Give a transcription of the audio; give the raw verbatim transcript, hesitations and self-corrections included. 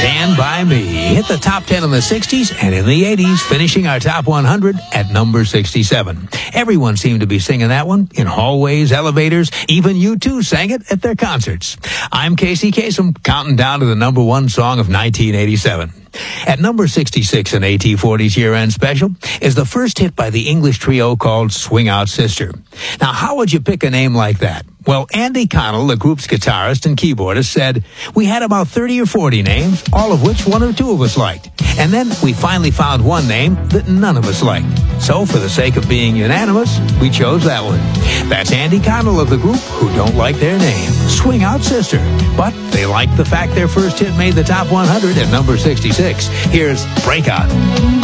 Stand By Me hit the top ten in the sixties and in the eighties, finishing our top one hundred at number sixty-seven. Everyone seemed to be singing that one in hallways, elevators. Even U two sang it at their concerts. I'm Casey Kasem, counting down to the number one song of nineteen eighty-seven. At number sixty-six in A T forty's year-end special is the first hit by the English trio called Swing Out Sister. Now, how would you pick a name like that? Well, Andy Connell, the group's guitarist and keyboardist, said, "We had about thirty or forty names, all of which one or two of us liked. And then we finally found one name that none of us liked. So for the sake of being unanimous, we chose that one." That's Andy Connell of the group who don't like their name, Swing Out Sister. But they like the fact their first hit made the top one hundred at number sixty-six. Here's Breakout.